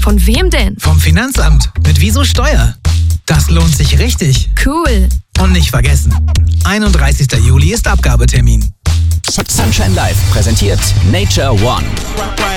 Von wem denn? Vom Finanzamt. Mit Wieso Steuer. Das lohnt sich richtig. Cool. Und nicht vergessen, 31. Juli ist Abgabetermin. Sunshine Live präsentiert Nature One.